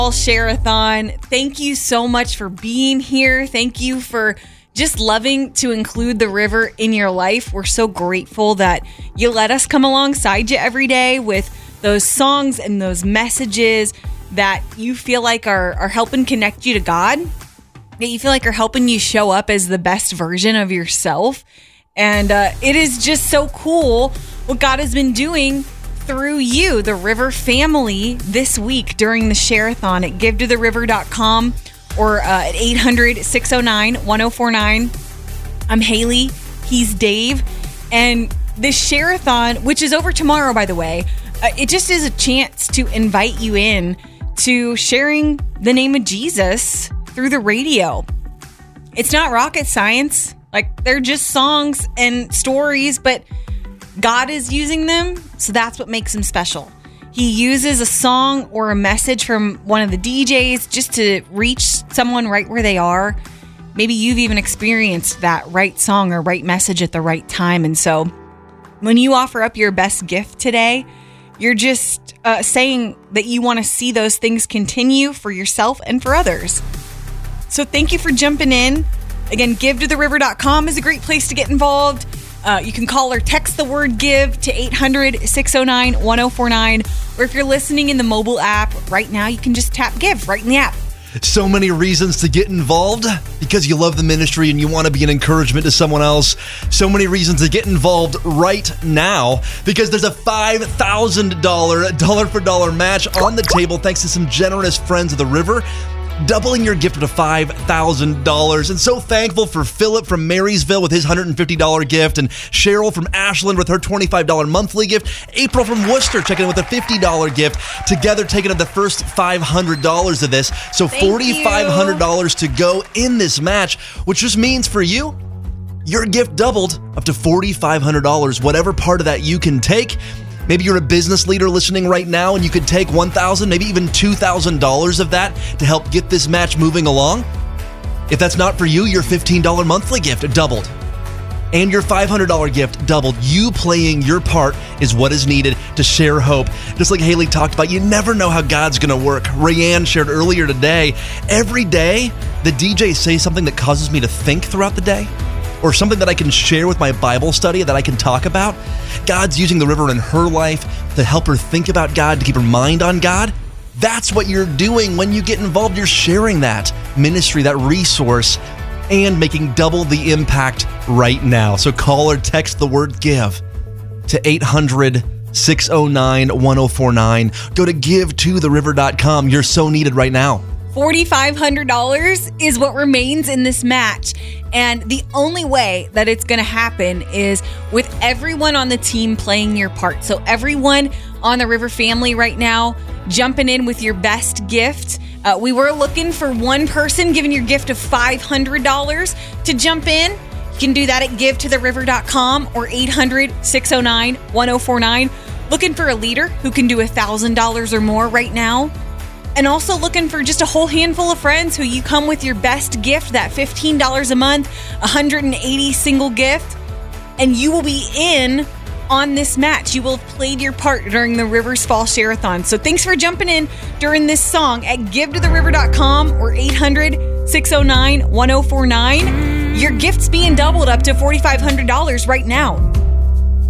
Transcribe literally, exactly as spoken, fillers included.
Share-a-thon. Thank you so much for being here. Thank you for just loving to include the river in your life. We're so grateful that you let us come alongside you every day with those songs and those messages that you feel like are, are helping connect you to God, that you feel like are helping you show up as the best version of yourself. And uh, it is just so cool what God has been doing through you, the River family, this week during the Share-a-thon at give to the river dot com or uh, at eight hundred, six oh nine, one oh four nine. I'm Haley. He's Dave. And this Share-a-thon, which is over tomorrow, by the way, uh, it just is a chance to invite you in to sharing the name of Jesus through the radio. It's not rocket science. Like, they're just songs and stories, but God is using them, so that's what makes them special. He uses a song or a message from one of the D Js just to reach someone right where they are. Maybe you've even experienced that right song or right message at the right time. And so when you offer up your best gift today, you're just uh, saying that you want to see those things continue for yourself and for others. So thank you for jumping in. Again, give to the river dot com is a great place to get involved. Uh, you can call or text the word give to eight hundred, six oh nine, one oh four nine. Or if you're listening in the mobile app right now, you can just tap give right in the app. So many reasons to get involved because you love the ministry and you want to be an encouragement to someone else. So many reasons to get involved right now because there's a five thousand dollars dollar for dollar match on the table thanks to some generous friends of the river, doubling your gift to five thousand dollars. And so thankful for Philip from Marysville with his one hundred fifty dollars gift, and Cheryl from Ashland with her twenty-five dollars monthly gift, April from Worcester checking in with a fifty dollars gift, together taking up the first five hundred dollars of this. So four thousand five hundred dollars to go in this match, which just means for you, your gift doubled up to four thousand five hundred dollars, whatever part of that you can take. Maybe you're a business leader listening right now and you could take one thousand dollars, maybe even two thousand dollars of that to help get this match moving along. If that's not for you, your fifteen dollars monthly gift doubled. And your five hundred dollars gift doubled. You playing your part is what is needed to share hope. Just like Haley talked about, you never know how God's going to work. Rayanne shared earlier today, every day the D Js say something that causes me to think throughout the day, or something that I can share with my Bible study that I can talk about. God's using the river in her life to help her think about God, to keep her mind on God. That's what you're doing when you get involved. You're sharing that ministry, that resource, and making double the impact right now. So call or text the word give to eight hundred, six oh nine, one oh four nine. Go to give to the river dot com. You're so needed right now. four thousand five hundred dollars is what remains in this match. And the only way that it's going to happen is with everyone on the team playing your part. So everyone on the River family right now, jumping in with your best gift. Uh, we were looking for one person giving your gift of five hundred dollars to jump in. You can do that at give to the river dot com or eight hundred, six oh nine, one oh four nine. Looking for a leader who can do one thousand dollars or more right now. And also looking for just a whole handful of friends who you come with your best gift, that fifteen dollars a month, one hundred eighty single gift, and you will be in on this match. You will have played your part during the Rivers Fall Share-a-thon. So thanks for jumping in during this song at give to the river dot com or eight hundred, six oh nine, one oh four nine. Your gift's being doubled up to four thousand five hundred dollars right now.